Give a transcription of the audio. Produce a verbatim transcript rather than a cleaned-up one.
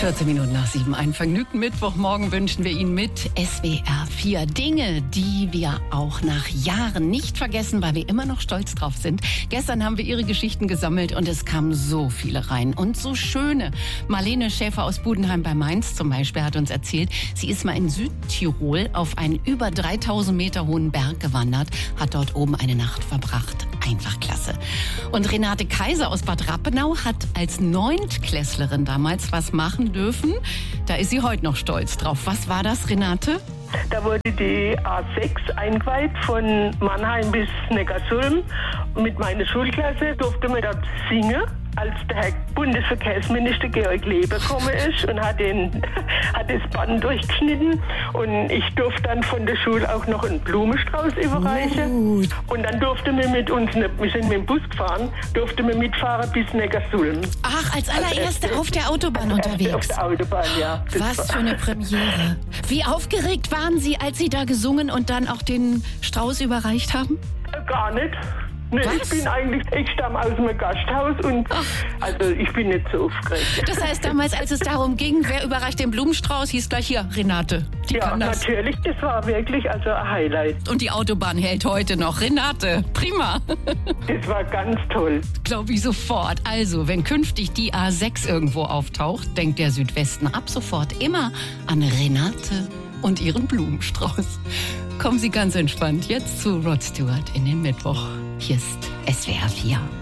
vierzehn Minuten nach sieben. Einen vergnügten Mittwochmorgen wünschen wir Ihnen mit S W R vier. Dinge, die wir auch nach Jahren nicht vergessen, weil wir immer noch stolz drauf sind. Gestern haben wir Ihre Geschichten gesammelt und es kamen so viele rein. Und so schöne. Marlene Schäfer aus Budenheim bei Mainz zum Beispiel hat uns erzählt, sie ist mal in Südtirol auf einen über dreitausend Meter hohen Berg gewandert, hat dort oben eine Nacht verbracht. Einfach klasse. Und Renate Kaiser aus Bad Rappenau hat als Neuntklässlerin damals was machen dürfen. Da ist sie heute noch stolz drauf. Was war das, Renate? Da wurde die A sechs eingeweiht von Mannheim bis Neckarsulm. Mit meiner Schulklasse durfte man dort singen, als der Herr Bundesverkehrsminister Georg Leber gekommen ist und hat, den, hat das Band durchgeschnitten. Und ich durfte dann von der Schule auch noch einen Blumenstrauß überreichen. Gut. Und dann durfte man mit uns, wir sind mit dem Bus gefahren, durfte man mitfahren bis Neckarsulm. Ach, als allererste als auf der Autobahn als unterwegs. Auf der Autobahn, ja. Das Was war- für eine Premiere. Wie aufgeregt waren Sie, als Sie da gesungen und dann auch den Strauß überreicht haben? Gar nicht. Nee, Was? ich bin eigentlich, ich stamme aus einem Gasthaus und also ich bin nicht so aufgeregt. Das heißt, damals, als es darum ging, wer überreicht den Blumenstrauß, hieß gleich hier, Renate. Die Ja, kann das. natürlich, das war wirklich also ein Highlight. Und die Autobahn hält heute noch. Renate, prima. Das war ganz toll. Glaube ich sofort. Also, wenn künftig die A sechs irgendwo auftaucht, denkt der Südwesten ab sofort immer an Renate und ihren Blumenstrauß. Kommen Sie ganz entspannt jetzt zu Rod Stewart in den Mittwoch. Hier ist S W R vier.